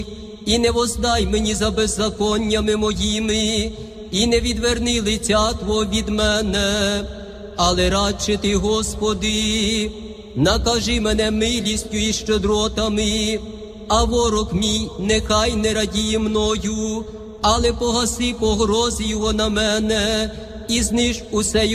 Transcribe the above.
і не воздай мені за беззаконнями моїми, і не відверни лиця Твого від мене, але радше Ти, Господи, накажи мене милістю і щедротами, а ворог мій нехай не радіє мною, але погаси погрози його на мене і зниж усе